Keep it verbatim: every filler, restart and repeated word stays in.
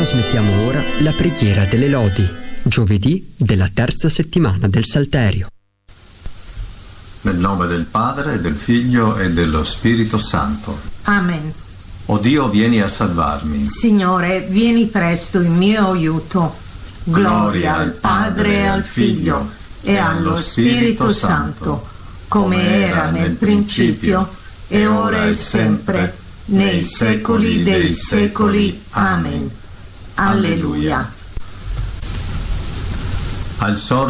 Trasmettiamo ora la preghiera delle lodi, giovedì della terza settimana del Salterio. Nel nome del Padre, del Figlio e dello Spirito Santo. Amen. O Dio, vieni a salvarmi. Signore, vieni presto in mio aiuto. Gloria al Padre e al Figlio e allo Spirito Santo, come era nel principio, e ora e sempre, nei secoli dei secoli. Amen. Alleluia. Al sorgere